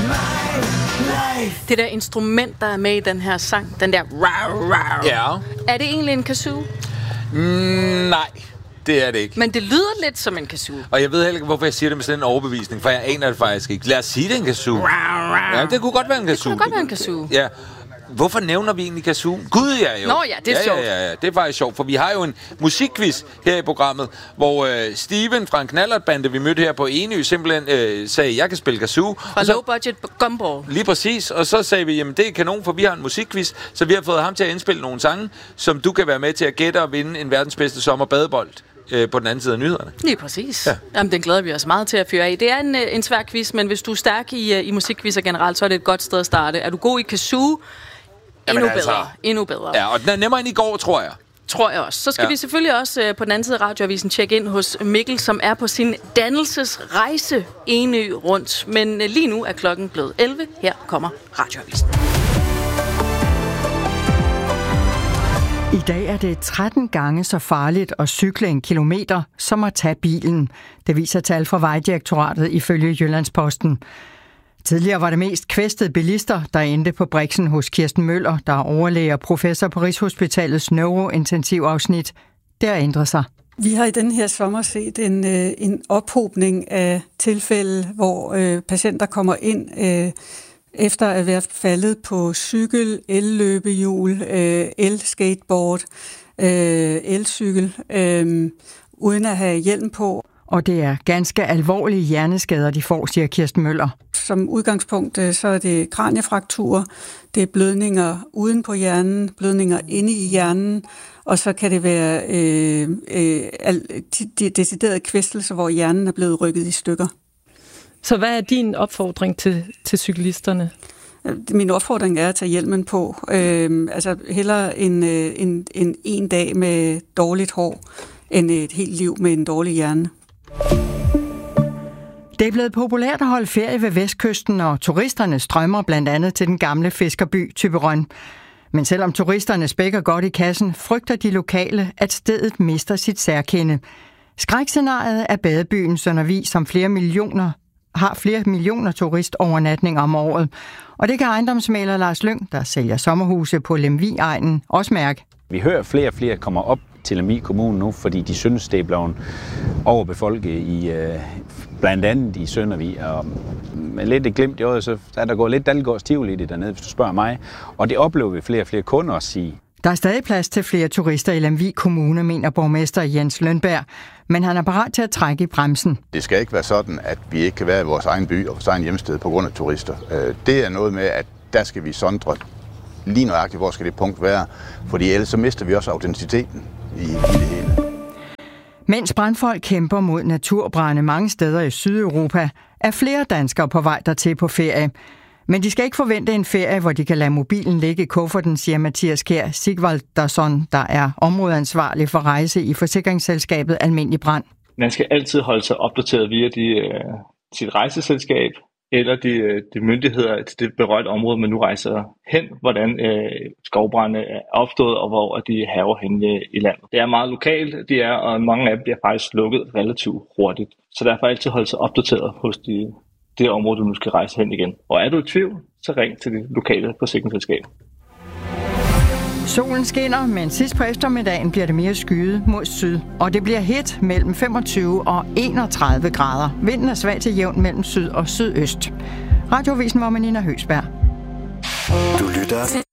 Det der instrument, der er med i den her sang, den der Ja. Er det egentlig en kazoo? Nej, det er det ikke. Men det lyder lidt som en kazoo. Og jeg ved heller ikke, hvorfor jeg siger det med sådan en overbevisning, for jeg aner det faktisk ikke. Lad os sige, det er en kazoo. Ja, det kunne godt være en kazoo. Det kunne godt være en kazoo. Ja. Hvorfor nævner vi egentlig kazoo? Gud, ja jo. Nå ja, det er sjovt. Ja, det er faktisk sjovt, for vi har jo en musikquiz her i programmet, hvor Steven fra en knallertbande, vi mødte her på Enø, simpelthen sagde, jeg kan spille kazoo. Fra Low Budget Gumball. Lige præcis, og så sagde vi, jamen det er kanon, for vi har en musikquiz, så vi har fået ham til at indspille nogle sange, som du kan være med til at gætte og vinde en verdens bedste sommerbadebold på den anden side af nyhederne. Lige præcis. Ja. Jamen, den glæder vi os meget til at fyre af. Det er en svær quiz, men hvis du er stærk i musikquizzer generelt, så er det et godt sted at starte. Er du god i kazoo? Endnu bedre. Ja, og den er nemmere end i går, tror jeg. Tror jeg også. Så skal vi selvfølgelig også på den anden side af radioavisen tjekke ind hos Mikkel, som er på sin dannelsesrejse Enø rundt. Men lige nu er klokken blevet 11. Her kommer radioavisen. I dag er det 13 gange så farligt at cykle en kilometer, som at tage bilen. Det viser tal fra Vejdirektoratet ifølge Jyllandsposten. Tidligere var det mest kvæstede bilister, der endte på briksen hos Kirsten Møller, der er overlæge og professor på Rigshospitalets neurointensivafsnit. Det har ændret sig. Vi har i den her sommer set en ophobning af tilfælde, hvor patienter kommer ind efter at være faldet på cykel, el-løbehjul, el-skateboard, elcykel, uden at have hjelm på. Og det er ganske alvorlige hjerneskader, de får, siger Kirsten Møller. Som udgangspunkt så er det kraniefrakturer, det er blødninger uden på hjernen, blødninger inde i hjernen, og så kan det være de deciderede kvæstelser, hvor hjernen er blevet rykket i stykker. Så hvad er din opfordring til cyklisterne? Min opfordring er at tage hjelmen på. Altså hellere en dag med dårligt hår, end et helt liv med en dårlig hjerne. Det er blevet populært at holde ferie ved Vestkysten, og turisterne strømmer blandt andet til den gamle fiskerby Thyborøn. Men selvom turisterne spækker godt i kassen, frygter de lokale, at stedet mister sit særkende. Skrækscenariet er badebyen Søndervig, som har flere millioner turistovernatninger om året. Og det kan ejendomsmægler Lars Lyng, der sælger sommerhuse på Lemvig-egnen, også mærke. Vi hører flere og flere kommer op til Lemvig Kommune nu, fordi de synes, det er blevet overbefolket i blandt andet i Søndervig. Og med lidt et glimt i øjet, så er der gået lidt dalgårdstivl i det dernede, hvis du spørger mig. Og det oplever vi flere og flere kunder også sige. Der er stadig plads til flere turister i Lemvig Kommune, mener borgmester Jens Lønberg, men han er parat til at trække i bremsen. Det skal ikke være sådan, at vi ikke kan være i vores egen by og vores egen hjemsted på grund af turister. Det er noget med, at der skal vi sondre lige nøjagtigt, hvor skal det punkt være, fordi ellers så mister vi også autenticiteten i det hele. Mens brandfolk kæmper mod naturbrande mange steder i Sydeuropa, er flere danskere på vej dertil på ferie. Men de skal ikke forvente en ferie, hvor de kan lade mobilen ligge i kufferten, siger Mathias Kjær Sigvaldason, der er områdeansvarlig for rejse i forsikringsselskabet Almindelig Brand. Man skal altid holde sig opdateret via sit rejseselskab eller de myndigheder til det berørte område, man nu rejser hen, hvordan skovbrande er opstået og hvor de hærger hen i landet. Det er meget lokalt, og mange af dem bliver faktisk slukket relativt hurtigt. Så derfor altid holde sig opdateret hos det område, du nu skal rejse hen igen. Og er du i tvivl, så ring til det lokale forsikringsselskab. Solen skinner, men sidst på eftermiddagen bliver det mere skyet mod syd. Og det bliver hit mellem 25 og 31 grader. Vinden er svag til jævn mellem syd og sydøst. Radioavisen var med Nina Høgsberg. Du lytter